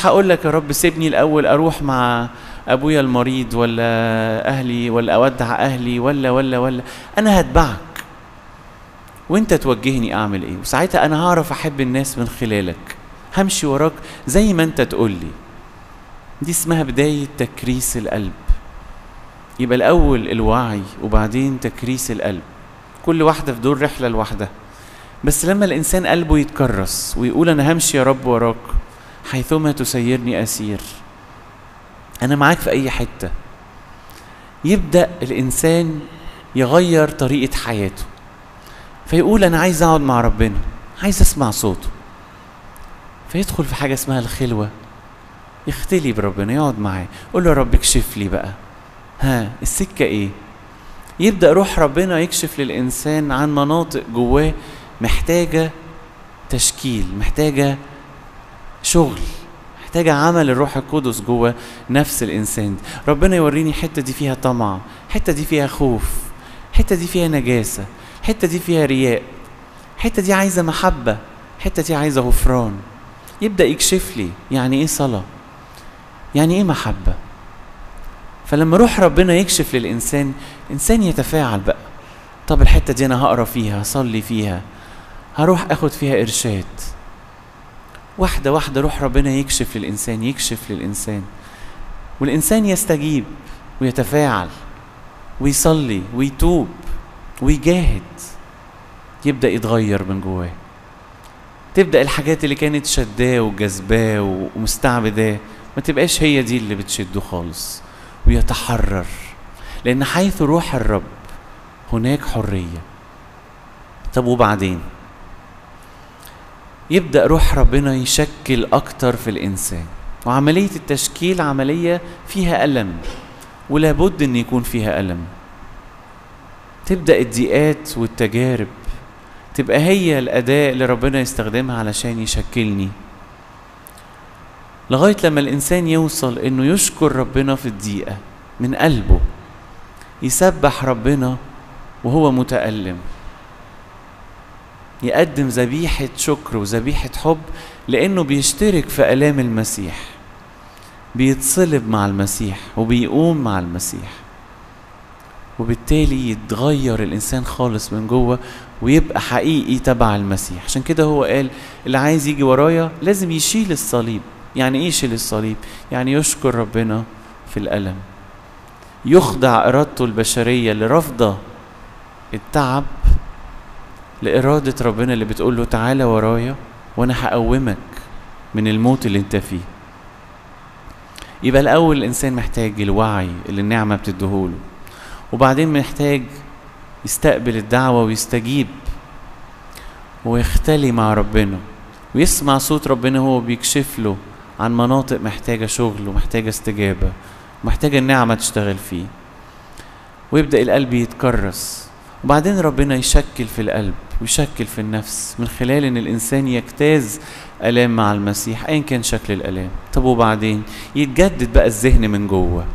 مش هقول لك يا رب سيبني الاول اروح مع ابويا المريض ولا اهلي ولا اودع اهلي ولا انا هتبعك وانت توجهني اعمل ايه، وساعتها انا هعرف احب الناس من خلالك، همشي وراك زي ما انت تقول لي. دي اسمها بداية تكريس القلب. يبقى الاول الوعي وبعدين تكريس القلب، كل واحدة في دور رحلة لوحدها. بس لما الانسان قلبه يتكرس ويقول انا همشي يا رب وراك حيثما تسيرني اسير، انا معاك في اي حتة، يبدأ الانسان يغير طريقة حياته، فيقول انا عايز اقعد مع ربنا، عايز اسمع صوته، فيدخل في حاجة اسمها الخلوة، يختلي بربنا، يقعد معاه، يقول له يا رب اكشف لي بقى، ها السكة ايه؟ يبدأ روح ربنا يكشف للإنسان عن مناطق جواه محتاجة تشكيل، محتاجة شغل، محتاجة عمل الروح القدس جوه نفس الإنسان. ربنا يوريني حتة دي فيها طمع، حتة دي فيها خوف، حتة دي فيها نجاسة، حتة دي فيها رياء، حتة دي عايزة محبة، حتة دي عايزة غفران. يبدأ يكشف لي يعني ايه صلاة، يعني ايه محبة. فلما روح ربنا يكشف للإنسان، الإنسان يتفاعل بقى، طب الحتة دي أنا هقرأ فيها، هصلي فيها، هروح أخد فيها إرشاد. واحدة واحدة روح ربنا يكشف للإنسان، يكشف للإنسان، والإنسان يستجيب ويتفاعل ويصلي ويتوب ويجاهد، يبدأ يتغير من جواه. تبدأ الحاجات اللي كانت شداه وجذباه ومستعبداه ما تبقاش هي دي اللي بتشده خالص، ويتحرر، لأن حيث روح الرب هناك حرية. طب وبعدين يبدأ روح ربنا يشكل أكتر في الإنسان، وعملية التشكيل عملية فيها ألم، ولا بد أن يكون فيها ألم. تبدأ الضيقات والتجارب تبقى هي الأداة اللي ربنا يستخدمها علشان يشكلني، لغاية لما الإنسان يوصل إنه يشكر ربنا في الضيقة من قلبه، يسبح ربنا وهو متألم، يقدم ذبيحة شكر وذبيحة حب، لأنه بيشترك في آلام المسيح، بيتصلب مع المسيح وبيقوم مع المسيح، وبالتالي يتغير الإنسان خالص من جوه ويبقى حقيقي تبع المسيح. عشان كده هو قال اللي عايز يجي ورايا لازم يشيل الصليب. يعني ايه يشيل الصليب؟ يعني يشكر ربنا في الألم، يخضع إرادته البشرية اللي رافضة التعب لإرادة ربنا اللي بتقول له تعالى ورايا وأنا هقومك من الموت اللي انت فيه. يبقى الأول الإنسان محتاج الوعي اللي النعمة بتديهوله، وبعدين محتاج يستقبل الدعوة ويستجيب ويختلي مع ربنا ويسمع صوت ربنا هو بيكشف له عن مناطق محتاجة شغل ومحتاجة استجابة ومحتاجة النعمة تشتغل فيه، ويبدأ القلب يتكرس، وبعدين ربنا يشكل في القلب ويشكل في النفس من خلال ان الانسان يجتاز آلام مع المسيح ايا كان شكل الآلام. طب وبعدين يتجدد بقى الذهن من جوه،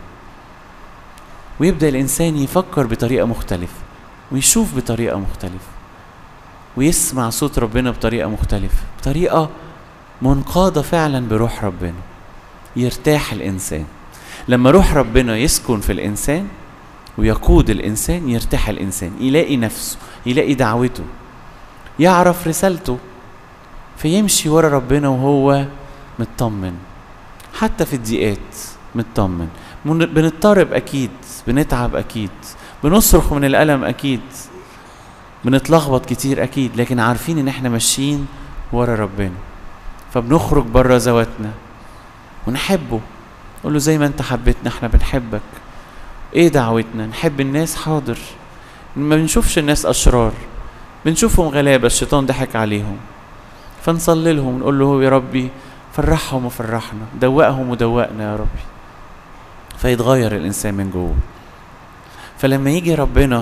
ويبدأ الانسان يفكر بطريقة مختلفة ويشوف بطريقة مختلفة ويسمع صوت ربنا بطريقة مختلفة، بطريقة منقادة فعلا بروح ربنا. يرتاح الإنسان لما روح ربنا يسكن في الإنسان ويقود الإنسان، يرتاح الإنسان، يلاقي نفسه، يلاقي دعوته، يعرف رسالته، فيمشي ورا ربنا وهو مطمن. حتى في الضيقات مطمن، بنضطرب أكيد، بنتعب أكيد، بنصرخ من الألم أكيد، بنتلخبط كتير أكيد، لكن عارفين إن احنا ماشيين ورا ربنا، فبنخرج بره ذواتنا ونحبه، نقول له زي ما انت حبيتنا احنا بنحبك. ايه دعوتنا؟ نحب الناس، حاضر، ما بنشوفش الناس أشرار، بنشوفهم غلابة الشيطان ضحك عليهم، فنصلي لهم ونقول له يا ربي فرحهم وفرحنا، دوقهم ودوقنا يا ربي، فيتغير الإنسان من جوه. فلما يجي ربنا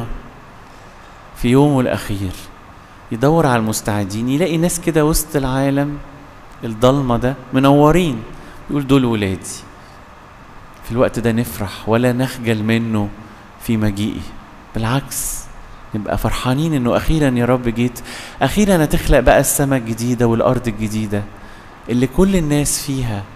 في يومه الأخير يدور على المستعدين، يلاقي ناس كده وسط العالم الضلمة ده منورين، يقول دول ولادي. في الوقت ده نفرح ولا نخجل منه في مجيئي، بالعكس نبقى فرحانين انه اخيرا يا رب جيت، اخيرا هتخلق بقى السماء الجديدة والارض الجديدة اللي كل الناس فيها